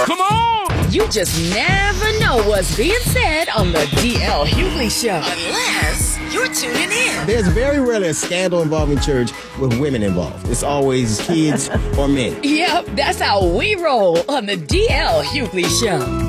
Come on! You just never know what's being said on the D.L. Hughley Show. Unless you're tuning in. There's very rarely a scandal involving church with women involved. It's always kids or men. Yep, that's how we roll on the D.L. Hughley Show.